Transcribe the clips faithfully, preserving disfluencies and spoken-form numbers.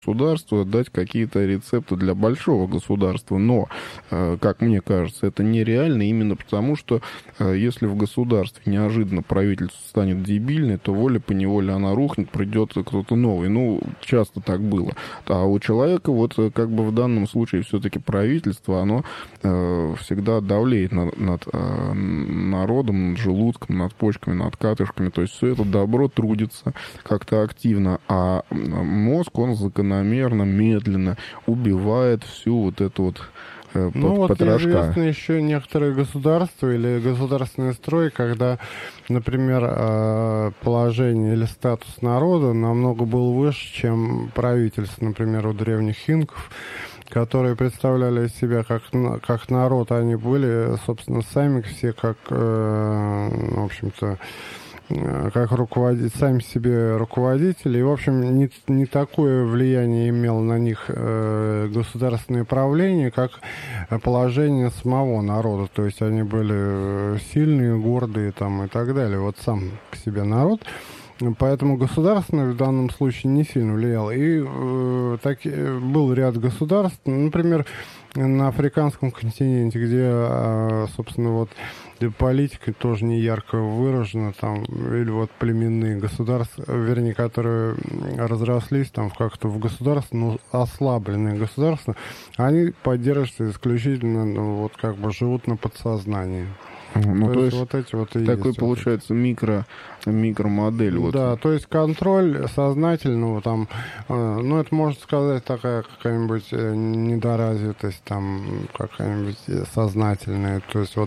государству дать какие-то рецепты для большого государства. Но, как мне кажется, это нереально именно потому, что если в государстве неожиданно правительство станет дебильной, то волей-поневоле она рухнет, придет кто-то новый. Ну, часто так было. А у человека, вот как бы в данном случае все-таки правительство, оно всегда давлеет над, над народом, над желудком, над почками, над катышками. То есть все это добро трудится как-то активно. А мозг, он закономерно, намеренно, медленно убивает всю вот эту вот э, ну, вот потрошка. Известны еще некоторые государства или государственный строй, когда, например, положение или статус народа намного был выше, чем правительство, например, у древних инков, которые представляли себя как, как народ. Они были, собственно, сами все как, э, в общем-то, как руководить, сами себе руководители. И, в общем, не, не такое влияние имело на них э, государственное правление, как положение самого народа. То есть они были сильные, гордые там, и так далее. Вот сам по себе народ. Поэтому государственное в данном случае не сильно влияло. И э, так, был ряд государств, например, на африканском континенте, где, э, собственно, вот политика тоже не ярко выражена, там, или вот племенные государства, вернее, которые разрослись там как-то в государство, но ослабленные государства, они поддерживаются исключительно, ну, вот как бы живут на подсознании. Ну, то, то есть, есть вот эти вот и такой есть получается вот микро, микромодель. Вот. Да, то есть контроль сознательного там, э, ну, это можно сказать такая какая-нибудь недоразвитость, там, какая-нибудь сознательная. То есть вот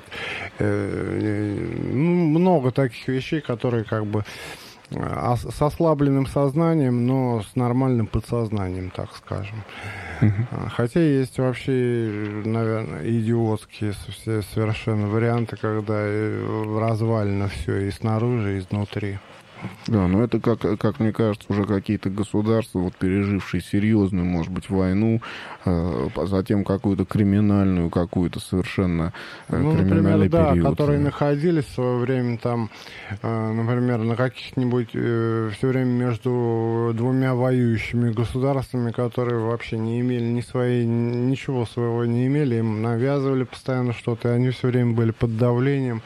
э, ну, много таких вещей, которые как бы с ослабленным сознанием, но с нормальным подсознанием, так скажем. Uh-huh. Хотя есть вообще, наверное, идиотские совершенно варианты, когда развалено все и снаружи, и изнутри. Да, но это, как, как мне кажется, уже какие-то государства, вот пережившие серьезную, может быть, войну, э, затем какую-то криминальную, какую-то совершенно э, ну, криминальный например, период. Да, которые находились в свое время там, э, например, на каких-нибудь э, все время между двумя воюющими государствами, которые вообще не имели ни своей, ничего своего не имели, им навязывали постоянно что-то, и они все время были под давлением.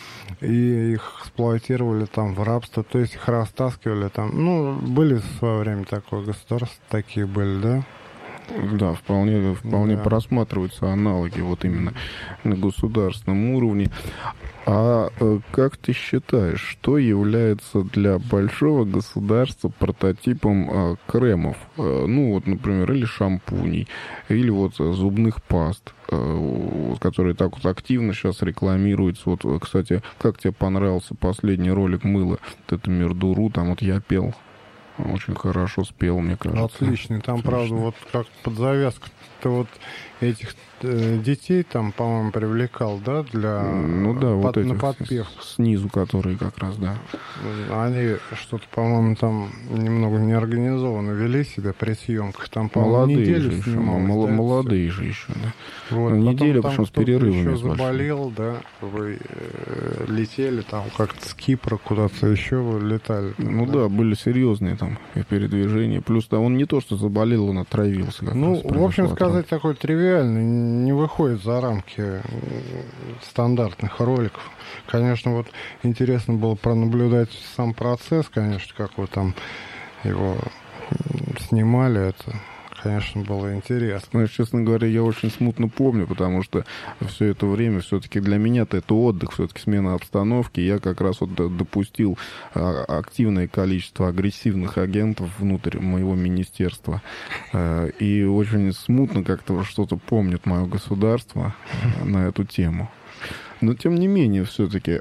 И их эксплуатировали там в рабство, то есть их растаскивали там. Ну, были в свое время такое государство, такие были, да? Да, вполне, вполне да. просматриваются аналоги вот именно на государственном уровне. А как ты считаешь, что является для большого государства прототипом э, кремов? Э, ну, вот, например, или шампуней, или вот зубных паст, э, которые так вот активно сейчас рекламируются. Вот, кстати, как тебе понравился последний ролик «Мыло»? Вот это Мирдуру, там вот я пел. Очень хорошо спел, мне кажется. Отличный. Там, Отлично. Правда, вот как под завязку-то вот этих э, детей там, по-моему, привлекал, да, для... Ну да, под, вот этих, на подпев. Снизу, которые как раз, да. Они что-то, по-моему, там немного неорганизованно вели себя при съемках. Там, по-моему, молодые неделю же снималось. Еще, да, молодые же еще, да. Вот. Неделю, причем с перерывами. Еще заболел, да, вы э, летели там как-то с Кипра куда-то еще летали. Там, ну да? да, были серьезные там передвижения. Плюс да, он не то, что заболел, он отравился. Как ну, в общем, сказать такой тривиальный не выходит за рамки стандартных роликов. Конечно, вот интересно было пронаблюдать сам процесс, конечно, как вы там его снимали, это... Конечно, было интересно. Ну, честно говоря, я очень смутно помню, потому что все это время все-таки для меня-то это отдых, все-таки смена обстановки. Я как раз вот допустил активное количество агрессивных агентов внутрь моего министерства. И очень смутно как-то что-то помнит мое государство на эту тему. Но, тем не менее, все-таки,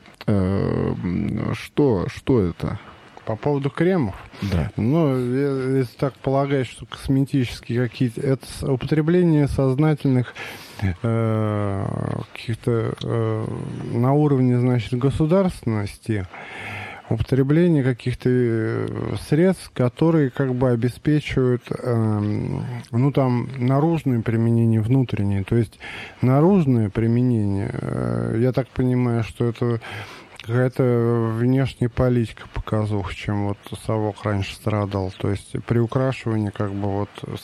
что, что это? По поводу кремов? Да. Ну, если так полагать, что косметические какие-то... Это употребление сознательных э, каких-то э, на уровне, значит, государственности, употребление каких-то средств, которые как бы обеспечивают, э, ну, там, наружное применение, внутреннее. То есть наружное применение, э, я так понимаю, что это... какая-то внешняя политика показуха, чем вот совок раньше страдал. То есть приукрашивание как бы вот